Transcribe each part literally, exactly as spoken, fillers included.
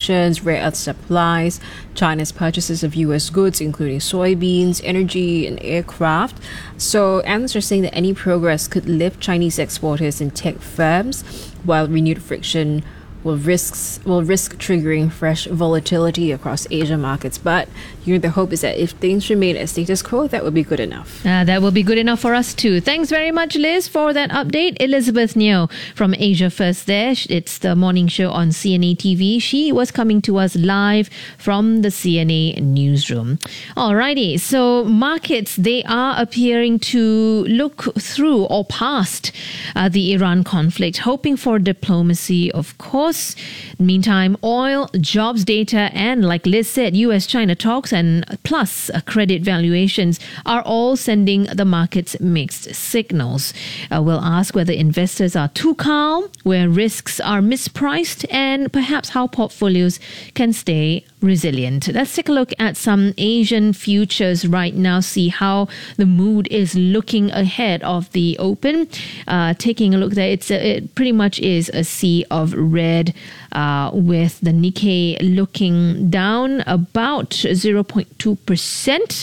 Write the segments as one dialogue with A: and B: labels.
A: sanctions, rare earth supplies, China's purchases of U S goods, including soybeans, energy, and aircraft. So analysts are saying that any progress could lift Chinese exporters and tech firms, while renewed friction will risks will risk triggering fresh volatility across Asia markets. But you know, the hope is that if things remain at status quo, that would be good enough.
B: Uh, that will be good enough for us too. Thanks very much, Liz, for that update. Elizabeth Neo from Asia First there. It's the morning show on C N A T V. She was coming to us live from the C N A newsroom. Alrighty, so markets, they are appearing to look through or past uh, the Iran conflict, hoping for diplomacy, of course. Meantime, oil, jobs data, and like Liz said, U S China talks and plus uh, credit valuations are all sending the markets mixed signals. Uh, we'll ask whether investors are too calm, where risks are mispriced, and perhaps how portfolios can stay resilient. Let's take a look at some Asian futures right now, see how the mood is looking ahead of the open. Uh, taking a look there, it's a, it pretty much is a sea of red, uh, with the Nikkei looking down about zero point two percent.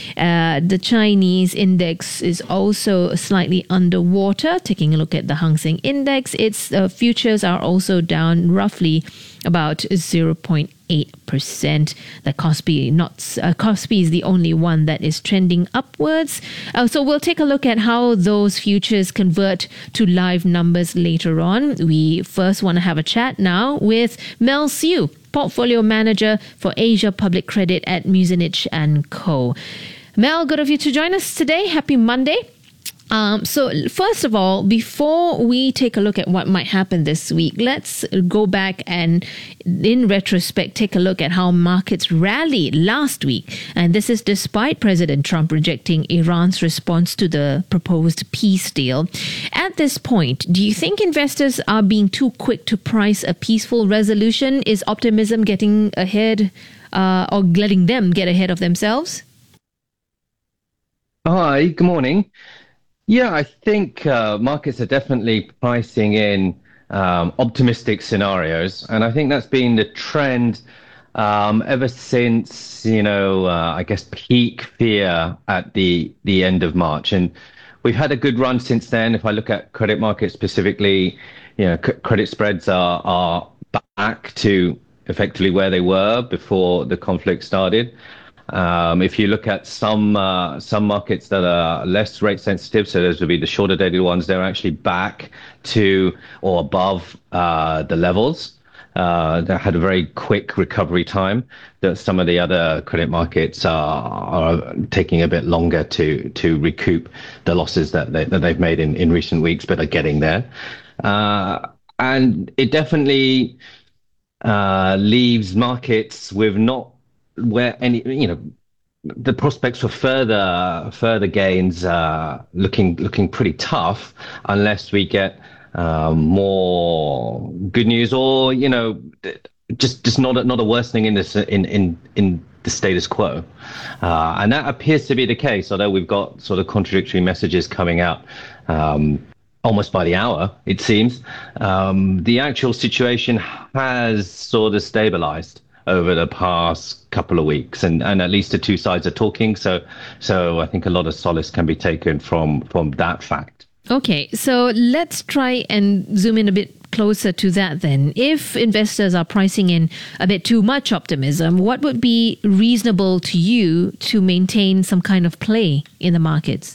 B: Uh, the Chinese index is also slightly underwater. Taking a look at the Hang Seng Index, its uh, futures are also down roughly about zero point eight percent. The Kospi, not uh, Kospi is the only one that is trending upwards. Uh, so we'll take a look at how those futures convert to live numbers later on. We first want to have a chat now with Mel Siu, Portfolio Manager for Asia Public Credit at Muzinich and Co. Mel, good of you to join us today. Happy Monday. Um, so first of all, before we take a look at what might happen this week, let's go back and in retrospect take a look at how markets rallied last week. And this is despite President Trump rejecting Iran's response to the proposed peace deal. At this point, do you think investors are being too quick to price a peaceful resolution? Is optimism getting ahead uh, or letting them get ahead of themselves?
C: Hi, good morning. Yeah, I think uh, markets are definitely pricing in um, optimistic scenarios, and I think that's been the trend um, ever since, you know, uh, I guess peak fear at the the end of March, and we've had a good run since then. If I look at credit markets specifically, you know, c- credit spreads are are back to effectively where they were before the conflict started. Um, if you look at some uh, some markets that are less rate sensitive, so those would be the shorter dated ones, they're actually back to or above uh, the levels. Uh, that had a very quick recovery time. That some of the other credit markets are, are taking a bit longer to to recoup the losses that, they, that they've made in, in recent weeks, but are getting there. Uh, and it definitely uh, leaves markets with not where any, you know, the prospects for further further gains uh, looking looking pretty tough unless we get um, more good news, or you know, just just not a, not a worsening in this in in in the status quo, uh, and that appears to be the case. Although we've got sort of contradictory messages coming out. Um, almost by the hour, it seems. Um, the actual situation has sort of stabilized over the past couple of weeks, and, and at least the two sides are talking. So, so I think a lot of solace can be taken from from that fact.
B: Okay, so let's try and zoom in a bit closer to that then. If investors are pricing in a bit too much optimism, what would be reasonable to you to maintain some kind of play in the markets?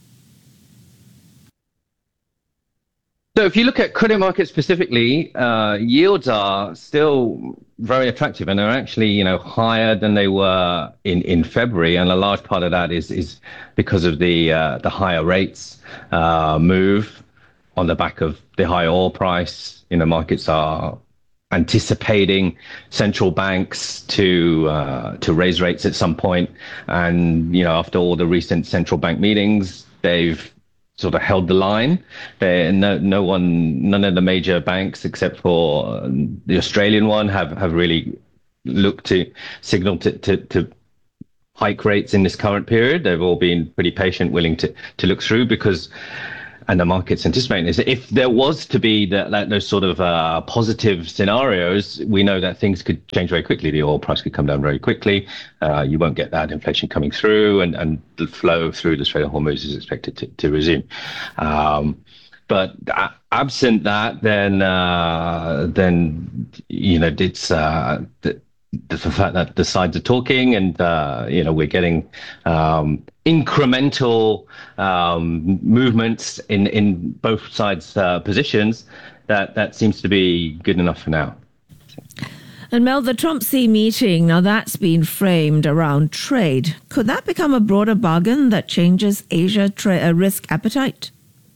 C: So if you look at credit markets specifically, uh, yields are still very attractive, and they're actually, you know, higher than they were in, in February. And a large part of that is is because of the uh, the higher rates uh, move on the back of the high oil price. You know, markets are anticipating central banks to uh, to raise rates at some point, and you know, after all the recent central bank meetings, they've sort of held the line. They, no, no one, none of the major banks except for the Australian one have, have really looked to signal to, to, to hike rates in this current period. They've all been pretty patient, willing to, to look through because and the market's anticipating is if there was to be that, that those sort of uh, positive scenarios, we know that things could change very quickly. The oil price could come down very quickly. Uh, you won't get that inflation coming through, and, and the flow through the Strait of Hormuz is expected to, to resume. Um, but uh, absent that, then uh, then you know it's uh, the, the fact that the sides are talking, and uh, you know we're getting um, incremental um, movements in in both sides' uh, positions. That that seems to be good enough for now.
D: And Mel, the Trump-Xi meeting, now that's been framed around trade. Could that become a broader bargain that changes Asia tra- uh, risk appetite?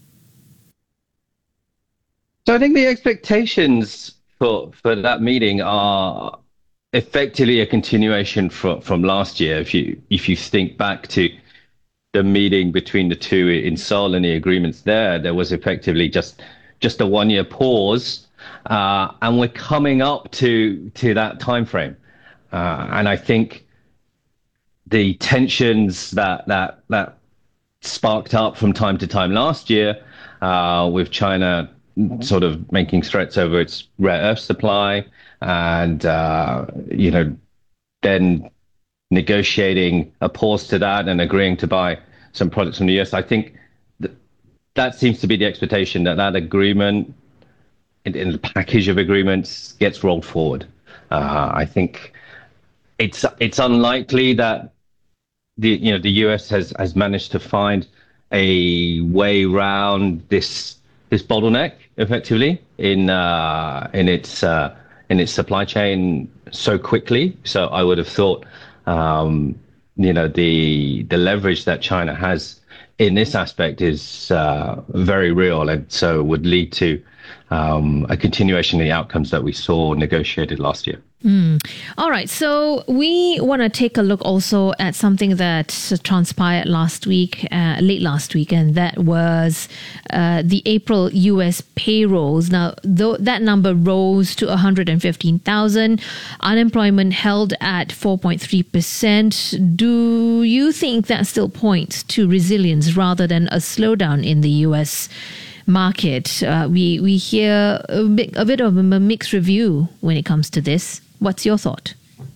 C: So I think the expectations for for that meeting are effectively a continuation from from last year. If you if you think back to the meeting between the two in Seoul and the agreements there, there was effectively just just a one year pause, uh, and we're coming up to to that time frame, uh, and I think the tensions that that that sparked up from time to time last year, uh, with China sort of making threats over its rare earth supply, and uh, you know, then negotiating a pause to that and agreeing to buy some products from the U S. I think that that seems to be the expectation, that that agreement, in, in the package of agreements, gets rolled forward. Uh, I think it's it's unlikely that the you know the U S has has managed to find a way around this this bottleneck effectively in uh, in its uh, in its supply chain so quickly. So I would have thought, um, you know, the the leverage that China has in this aspect is uh, very real, and so would lead to um, a continuation of the outcomes that we saw negotiated last year.
B: Mm. All right. So we want to take a look also at something that transpired last week, uh, late last week, and that was uh, the April U S payrolls. Now, though that number rose to one hundred fifteen thousand, unemployment held at four point three percent. Do you think that still points to resilience rather than a slowdown in the U S market? Uh, we we hear a bit, a bit of a mixed review when it comes to this. What's your thought?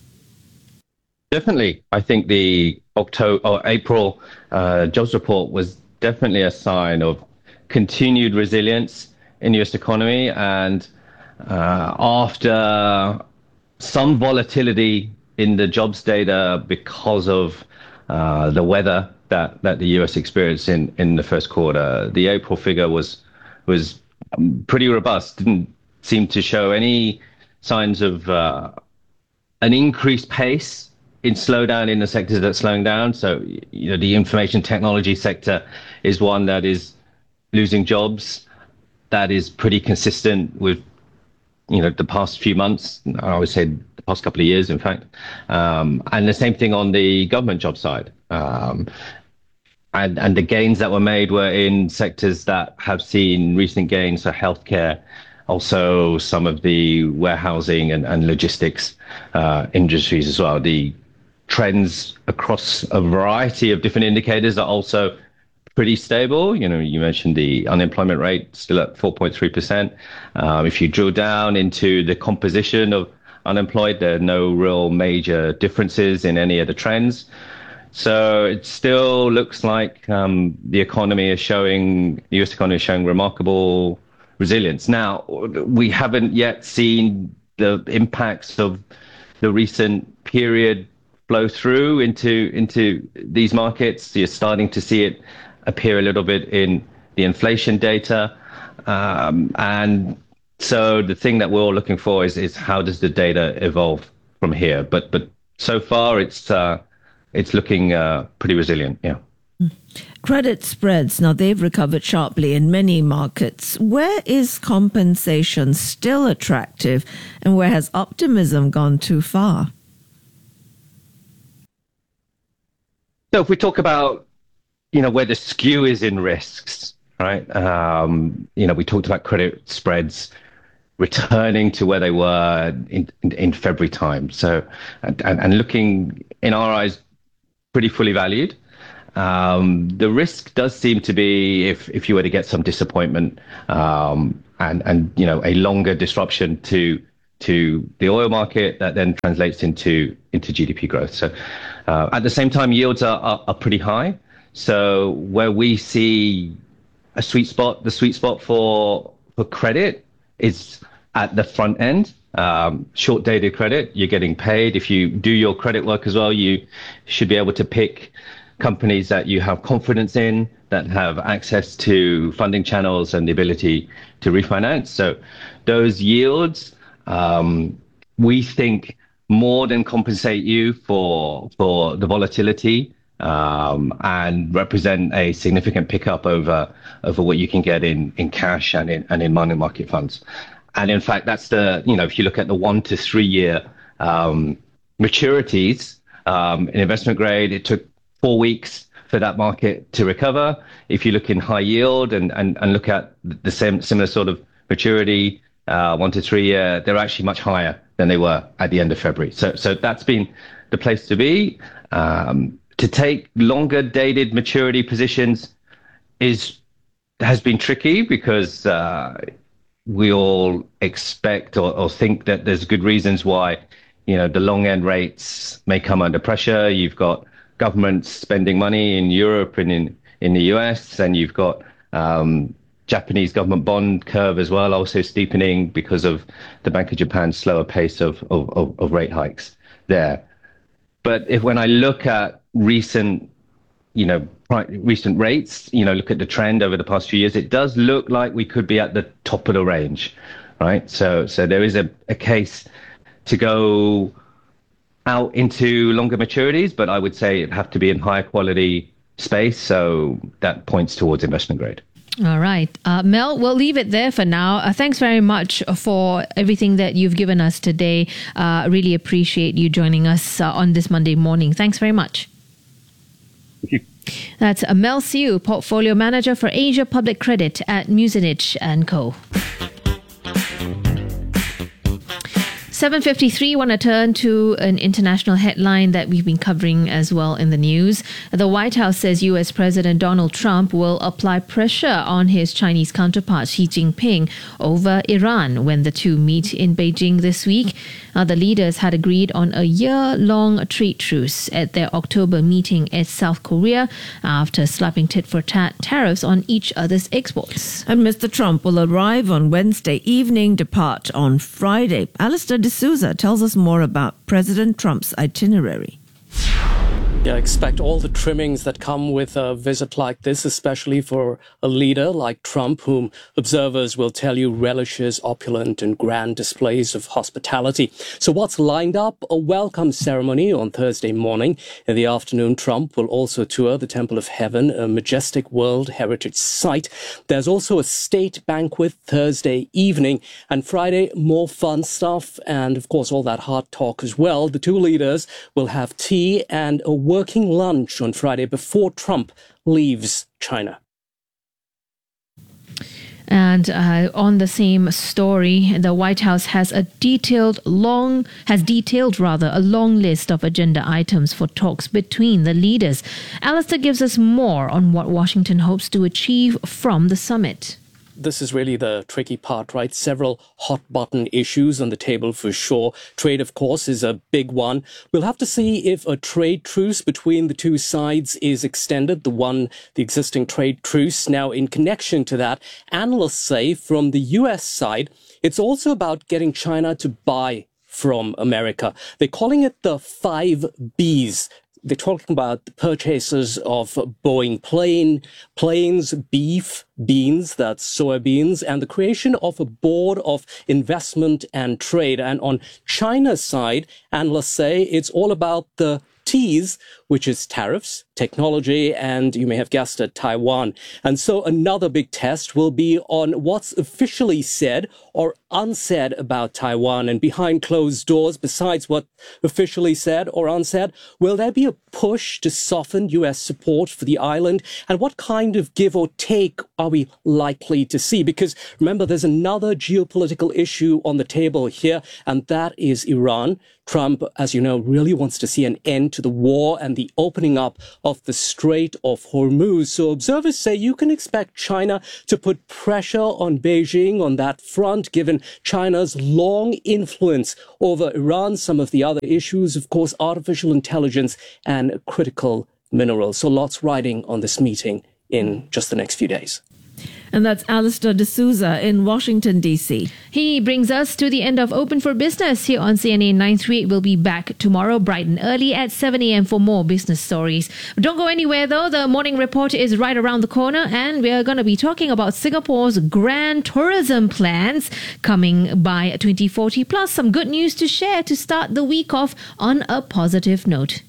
C: Definitely. I think the October or April uh, jobs report was definitely a sign of continued resilience in the U S economy. And uh, after some volatility in the jobs data because of uh, the weather that, that the U S experienced in, in the first quarter, the April figure was was pretty robust. Didn't seem to show any signs of uh, an increased pace in slowdown in the sectors that's slowing down. So, you know, the information technology sector is one that is losing jobs. That is pretty consistent with, you know, the past few months. I would say the past couple of years, in fact. Um, and the same thing on the government job side. Um, and, and the gains that were made were in sectors that have seen recent gains, so healthcare, also some of the warehousing and, and logistics uh, industries as well. The trends across a variety of different indicators are also pretty stable. You know, you mentioned the unemployment rate still at four point three percent. Um, if you drill down into the composition of unemployed, there are no real major differences in any of the trends. So it still looks like um, the economy is showing, the U S economy is showing remarkable resilience. Now, we haven't yet seen the impacts of the recent period flow through into into these markets. You're starting to see it appear a little bit in the inflation data. Um, and so the thing that we're all looking for is, is how does the data evolve from here? But but so far, it's uh, it's looking uh, pretty resilient, yeah.
D: Credit spreads, now they've recovered sharply in many markets. Where is compensation still attractive, and where has optimism gone too far?
C: So if we talk about, you know, where the skew is in risks, right? Um, you know, we talked about credit spreads returning to where they were in, in, in February time. So, and, and looking in our eyes, pretty fully valued. Um, the risk does seem to be if, if you were to get some disappointment um, and, and, you know, a longer disruption to to the oil market that then translates into into G D P growth. So uh, at the same time, yields are, are, are pretty high. So where we see a sweet spot, the sweet spot for for credit is at the front end. Um, short dated credit, you're getting paid. If you do your credit work as well, you should be able to pick companies that you have confidence in, that have access to funding channels and the ability to refinance. So those yields, um, we think, more than compensate you for for the volatility um, and represent a significant pickup over over what you can get in in cash and in and in money market funds. And in fact, that's the, you know, if you look at the one to three year um, maturities um, in investment grade, it took four weeks for that market to recover. If you look in high yield and, and, and look at the same similar sort of maturity, uh, one to three year, they're actually much higher than they were at the end of February. So so that's been the place to be. Um, to take longer dated maturity positions is has been tricky because uh, we all expect or, or think that there's good reasons why, you know, the long end rates may come under pressure. You've got governments spending money in Europe and in, in the U S, and you've got um, Japanese government bond curve as well, also steepening because of the Bank of Japan's slower pace of, of, of, of rate hikes there. But if when I look at recent, you know, recent rates, you know, look at the trend over the past few years, it does look like we could be at the top of the range, right? So, so there is a, a case to go out into longer maturities, but I would say it'd have to be in higher quality space. So that points towards investment grade.
B: All right. Uh, Mel, we'll leave it there for now. Uh, thanks very much for everything that you've given us today. Uh, really appreciate you joining us uh, on this Monday morning. Thanks very much.
C: Thank you.
B: That's Mel Siu, Portfolio Manager for Asia Public Credit at Muzinich and Co. seven fifty-three, want to turn to an international headline that we've been covering as well in the news. The White House says U S President Donald Trump will apply pressure on his Chinese counterpart Xi Jinping over Iran when the two meet in Beijing this week. Uh, the leaders had agreed on a year-long trade truce at their October meeting at South Korea after slapping tit-for-tat tariffs on each other's exports.
D: And Mister Trump will arrive on Wednesday evening, depart on Friday. Alistair D'Souza tells us more about President Trump's itinerary.
E: Yeah, expect all the trimmings that come with a visit like this, especially for a leader like Trump, whom observers will tell you relishes opulent and grand displays of hospitality. So what's lined up? A welcome ceremony on Thursday morning. In the afternoon, Trump will also tour the Temple of Heaven, a majestic World Heritage Site. There's also a state banquet Thursday evening, and Friday, more fun stuff and, of course, all that hard talk as well. The two leaders will have tea and a working lunch on Friday before Trump leaves China.
B: And uh, on the same story, the White House has a detailed long has detailed rather a long list of agenda items for talks between the leaders. Alistair gives us more on what Washington hopes to achieve from the summit.
E: This is really the tricky part, right? Several hot button issues on the table for sure. Trade, of course, is a big one. We'll have to see if a trade truce between the two sides is extended, the one, the existing trade truce. Now, in connection to that, analysts say from the U S side, it's also about getting China to buy from America. They're calling it the five B's. They're talking about the purchases of Boeing plane, planes, beef, beans, that's soybeans, and the creation of a board of investment and trade. And on China's side, analysts say it's all about the T's, which is tariffs, technology, and you may have guessed it, Taiwan. And so another big test will be on what's officially said or unsaid about Taiwan? And behind closed doors, besides what officially said or unsaid, will there be a push to soften U S support for the island? And what kind of give or take are we likely to see? Because remember, there's another geopolitical issue on the table here, and that is Iran. Trump, as you know, really wants to see an end to the war and the opening up of the Strait of Hormuz. So observers say you can expect China to put pressure on Beijing on that front, given China's long influence over Iran. Some of the other issues, of course, artificial intelligence and critical minerals. So lots riding on this meeting in just the next few days.
D: And that's Alistair D'Souza in Washington, D C.
B: He brings us to the end of Open for Business here on C N A nine thirty-eight. We'll be back tomorrow bright and early at seven a.m. for more business stories. Don't go anywhere though. The morning report is right around the corner, and we're going to be talking about Singapore's grand tourism plans coming by twenty forty, plus some good news to share to start the week off on a positive note.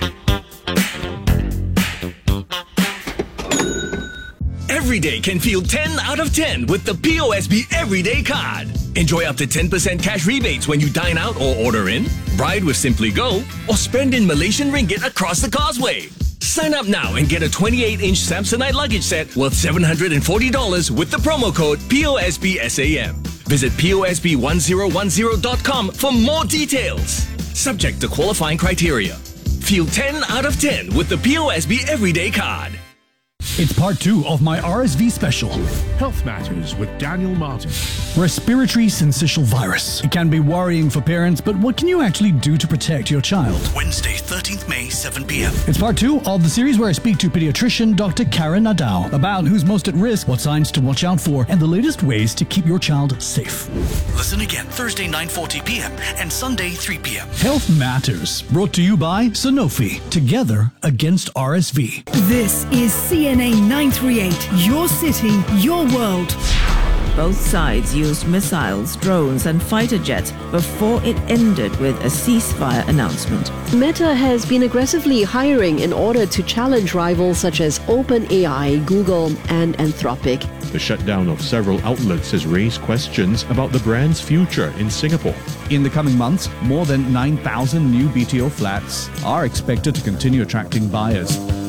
F: Every day can feel ten out of ten with the P O S B Everyday Card. Enjoy up to ten percent cash rebates when you dine out or order in, ride with Simply Go, or spend in Malaysian ringgit across the causeway. Sign up now and get a twenty-eight inch Samsonite luggage set worth seven hundred forty dollars with the promo code P O S B S A M. Visit P O S B one zero one zero dot com for more details. Subject to qualifying criteria. Feel ten out of ten with the P O S B Everyday Card.
G: It's part two of my R S V special.
H: Health Matters with Daniel Martin.
G: Respiratory syncytial virus. It can be worrying for parents, but what can you actually do to protect your child?
F: Wednesday, thirteenth May, seven p.m.
G: It's part two of the series where I speak to pediatrician Doctor Karen Nadal about who's most at risk, what signs to watch out for, and the latest ways to keep your child safe.
F: Listen again Thursday, nine forty p.m. and Sunday, three p.m.
G: Health Matters, brought to you by Sanofi. Together against R S V.
I: This is C N A nine thirty-eight, your city, your world.
D: Both sides used missiles, drones, and fighter jets before it ended with a ceasefire announcement.
J: Meta has been aggressively hiring in order to challenge rivals such as OpenAI, Google, and Anthropic.
H: The shutdown of several outlets has raised questions about the brand's future in Singapore.
K: In the coming months, more than nine thousand new B T O flats are expected to continue attracting buyers.